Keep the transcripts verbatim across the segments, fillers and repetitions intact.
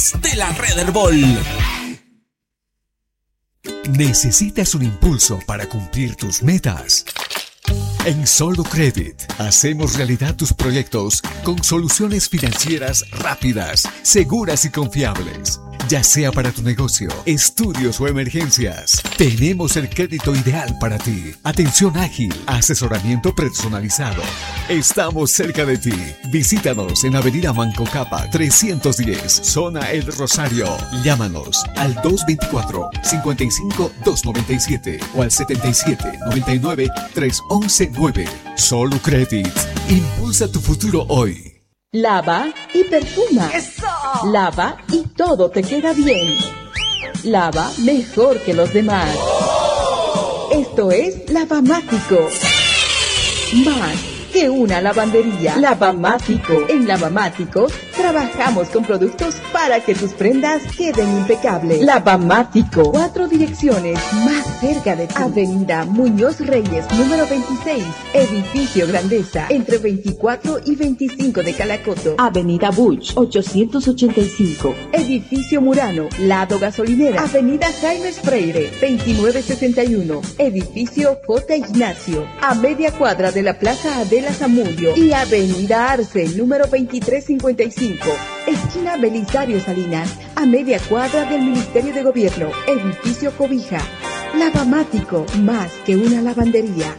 Más de la red Herbol. ¿Necesitas un impulso para cumplir tus metas? En Solo Credit hacemos realidad tus proyectos con soluciones financieras rápidas, seguras y confiables. Ya sea para tu negocio, estudios o emergencias, tenemos el crédito ideal para ti. Atención ágil, asesoramiento personalizado. Estamos cerca de ti. Visítanos en Avenida Manco Cápac trescientos diez, Zona El Rosario. Llámanos al dos veinticuatro, cincuenta y cinco, doscientos noventa y siete o al setenta y siete, noventa y nueve, trescientos once nueve. Solo Credit. Impulsa tu futuro hoy. Lava y perfuma. ¡Eso! Lava y todo te queda bien. Lava mejor que los demás. ¡Oh! Esto es Lavamático. Más que una lavandería. Lavamático. En Lavamático trabajamos con productos para que tus prendas queden impecables. Lavamático. Cuatro direcciones más cerca de ti. Avenida Muñoz Reyes, número veintiséis. Edificio Grandeza, entre veinticuatro y veinticinco de Calacoto. Avenida Buch, ochocientos ochenta y cinco. Edificio Murano, lado gasolinera. Avenida Jaime Freire, veintinueve sesenta y uno. Edificio J. Ignacio, a media cuadra de la Plaza Adela Zamudio. Y Avenida Arce, número veintitrés cincuenta y cinco. Esquina Belisario Salinas, a media cuadra del Ministerio de Gobierno. Edificio Cobija. Lavamático, más que una lavandería.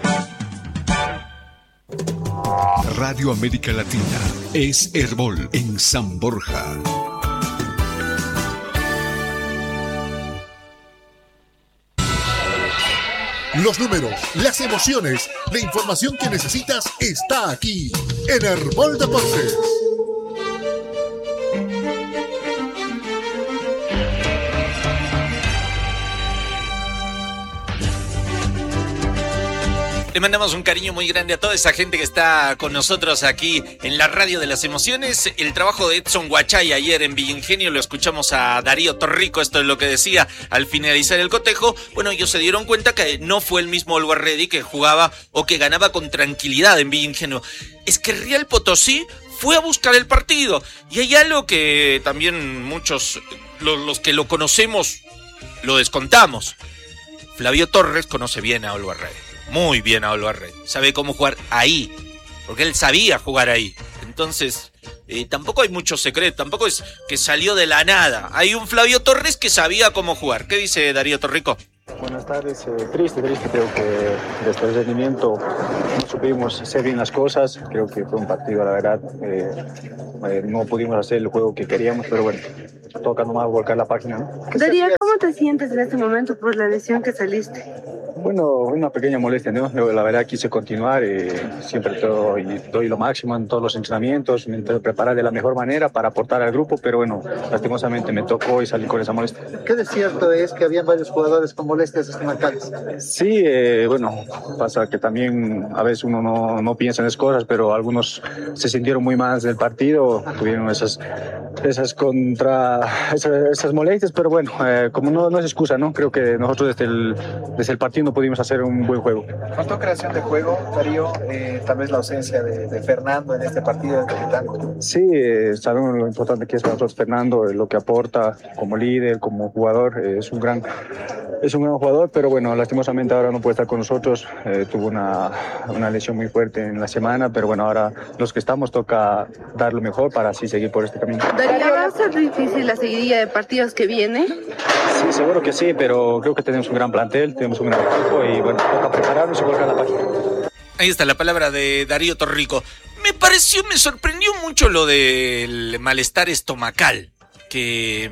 Radio América Latina es Herbol en San Borja. Los números, las emociones, la información que necesitas está aquí en Herbol Deportes. Le mandamos un cariño muy grande a toda esa gente que está con nosotros aquí en la Radio de las Emociones. El trabajo de Edson Huachay ayer en Villa Ingenio, lo escuchamos a Darío Torrico, esto es lo que decía al finalizar el cotejo. Bueno, ellos se dieron cuenta que no fue el mismo Always Ready que jugaba o que ganaba con tranquilidad en Villa Ingenio. Es que Real Potosí fue a buscar el partido. Y hay algo que también muchos, los, los que lo conocemos, lo descontamos. Flavio Torres conoce bien a Always Ready. Muy bien a Always Ready. Sabe cómo jugar ahí. Porque él sabía jugar ahí. Entonces, eh, tampoco hay mucho secreto. Tampoco es que salió de la nada. Hay un Flavio Torres que sabía cómo jugar. ¿Qué dice Darío Torrico? Buenas tardes. Eh, triste, triste. Creo que desde el rendimiento no supimos hacer bien las cosas. Creo que fue un partido, la verdad. Eh, eh, no pudimos hacer el juego que queríamos, pero bueno, toca nomás volcar la página, ¿no? Darío, ¿cómo te sientes en este momento por la lesión que saliste? Bueno, una pequeña molestia, ¿no? La verdad quise continuar, eh, siempre doy, doy lo máximo en todos los entrenamientos, me intento preparar de la mejor manera para aportar al grupo, pero bueno, lastimosamente me tocó y salí con esa molestia. ¿Qué de cierto es que había varios jugadores con molestias estomacales? Sí, eh, bueno, pasa que también a veces uno no, no piensa en esas cosas, pero algunos se sintieron muy mal del partido, tuvieron esas, esas contra, esas, esas molestias, pero bueno, eh, como no, no es excusa, ¿no? Creo que nosotros desde el, desde el partido no pudimos hacer un buen juego. Faltó creación de juego, Darío, eh, tal vez la ausencia de, de Fernando en este partido del capitán. Sí, eh, sabemos lo importante que es para nosotros Fernando, eh, lo que aporta como líder, como jugador, eh, es un gran es un gran jugador, pero bueno, lastimosamente ahora no puede estar con nosotros, eh, tuvo una, una lesión muy fuerte en la semana, pero bueno, ahora los que estamos toca dar lo mejor para así seguir por este camino. Darío, ¿va a ser difícil la seguidilla de partidos que viene? Sí, seguro que sí, pero creo que tenemos un gran plantel, tenemos un gran equipo y bueno, toca prepararnos y volcar la página. Ahí está la palabra de Darío Torrico. Me pareció, me sorprendió mucho lo del malestar estomacal, que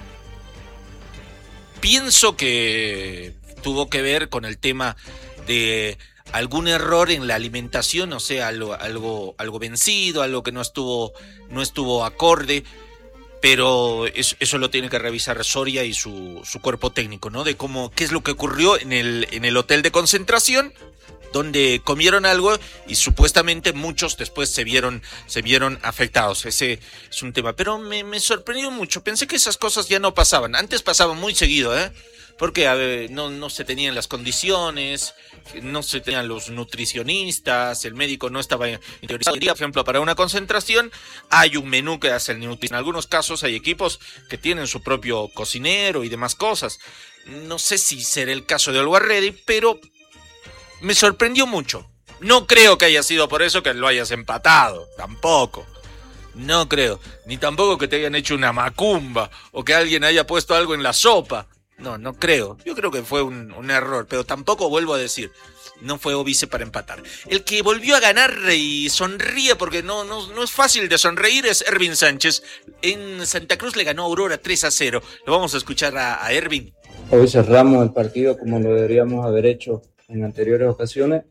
pienso que tuvo que ver con el tema de algún error en la alimentación, o sea, algo, algo, algo vencido, algo que no estuvo, no estuvo acorde. Pero eso, eso lo tiene que revisar Soria y su, su cuerpo técnico, ¿no? De cómo, qué es lo que ocurrió en el, en el hotel de concentración, donde comieron algo y supuestamente muchos después se vieron, se vieron afectados. Ese es un tema. Pero me, me sorprendió mucho. Pensé que esas cosas ya no pasaban. Antes pasaban muy seguido, ¿eh? porque a ver, no, no se tenían las condiciones, no se tenían los nutricionistas, el médico no estaba interiorizado. Por ejemplo, para una concentración hay un menú que hace el nutricionista. En algunos casos hay equipos que tienen su propio cocinero y demás cosas. No sé si será el caso de Always Ready, pero me sorprendió mucho. No creo que haya sido por eso que lo hayas empatado, tampoco. No creo, ni tampoco que te hayan hecho una macumba o que alguien haya puesto algo en la sopa. No, no creo. Yo creo que fue un, un error, pero tampoco vuelvo a decir, no fue Obice para empatar. El que volvió a ganar y sonríe, porque no, no, no es fácil de sonreír, es Ervin Sánchez. En Santa Cruz le ganó Aurora tres a cero. Lo vamos a escuchar a, a Ervin. Hoy cerramos el partido como lo deberíamos haber hecho en anteriores ocasiones.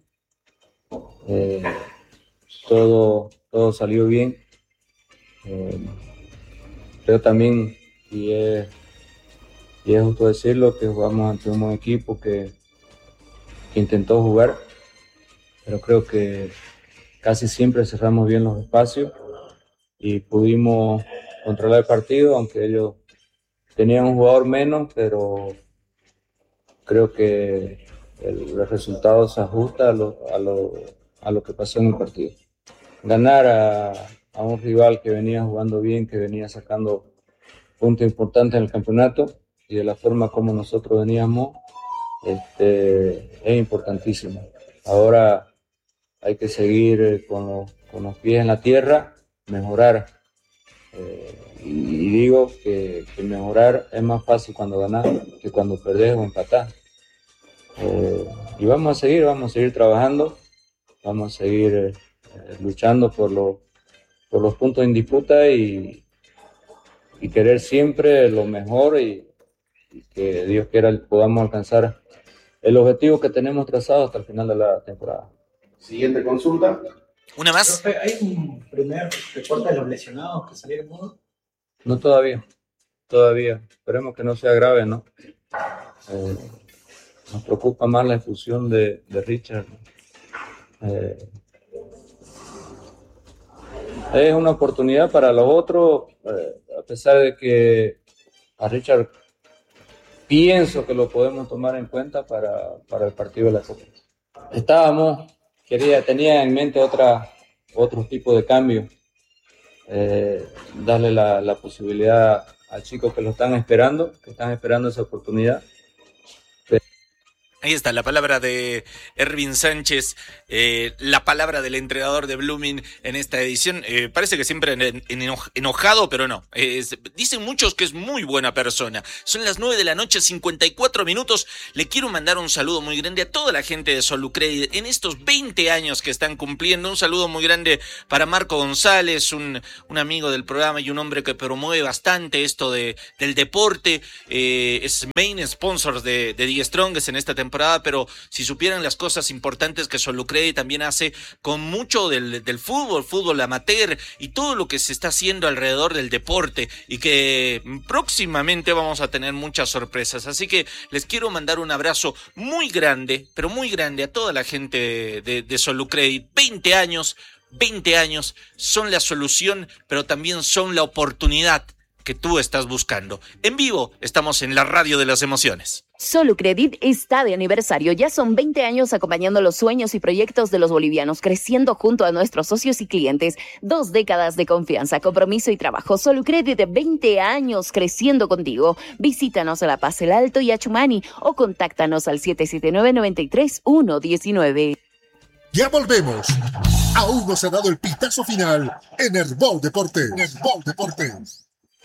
Eh, todo, todo salió bien. Eh, pero también, y es, y es justo decirlo, que jugamos ante un buen equipo que, que intentó jugar, pero creo que casi siempre cerramos bien los espacios y pudimos controlar el partido, aunque ellos tenían un jugador menos, pero creo que el, el resultado se ajusta a lo, a, lo, a lo que pasó en el partido. Ganar a, a un rival que venía jugando bien, que venía sacando puntos importantes en el campeonato, y de la forma como nosotros veníamos, este, es importantísimo. Ahora hay que seguir con los, con los pies en la tierra, mejorar. Eh, y, y digo que, que mejorar es más fácil cuando ganás que cuando perdés o empatás. Eh, y vamos a seguir, vamos a seguir trabajando, vamos a seguir eh, luchando por, lo, por los puntos en disputa y, y querer siempre lo mejor y, y que Dios quiera podamos alcanzar el objetivo que tenemos trazado hasta el final de la temporada. Siguiente consulta. Una más. Profe, ¿hay un primer reporte de los lesionados que salieron mudos? No todavía, todavía. Esperemos que no sea grave, ¿no? Eh, nos preocupa más la expulsión de, de Richard. Eh, es una oportunidad para los otros, eh, a pesar de que a Richard pienso que lo podemos tomar en cuenta para, para el partido de la Copa. Estábamos, quería, tenía en mente otra, otro tipo de cambio, eh, darle la, la posibilidad a chicos que lo están esperando, que están esperando esa oportunidad. Ahí está la palabra de Ervin Sánchez, eh, la palabra del entrenador de Blooming en esta edición. Eh, parece que siempre en, en enojado, pero no. Eh, dicen muchos que es muy buena persona. Son las nueve de la noche, cincuenta y cuatro minutos. Le quiero mandar un saludo muy grande a toda la gente de Solucredit en estos veinte años que están cumpliendo. Un saludo muy grande para Marco González, un, un amigo del programa y un hombre que promueve bastante esto de, del deporte. Eh, es main sponsor de, de The Strongest en esta temporada. Pero si supieran las cosas importantes que Solucredit también hace con mucho del, del fútbol, fútbol amateur y todo lo que se está haciendo alrededor del deporte, y que próximamente vamos a tener muchas sorpresas. Así que les quiero mandar un abrazo muy grande, pero muy grande a toda la gente de, de Solucredit. veinte años, veinte años son la solución, pero también son la oportunidad que tú estás buscando. En vivo estamos en la radio de las emociones. Solucredit está de aniversario. Ya son veinte años acompañando los sueños y proyectos de los bolivianos, creciendo junto a nuestros socios y clientes. Dos décadas de confianza, compromiso y trabajo. Solucredit, veinte años creciendo contigo. Visítanos a La Paz, El Alto y Achumani o contáctanos al siete siete nueve, nueve tres, uno uno nueve. Ya volvemos. Aún no se ha dado el pitazo final en Herbol Deportes. Herbol Deportes.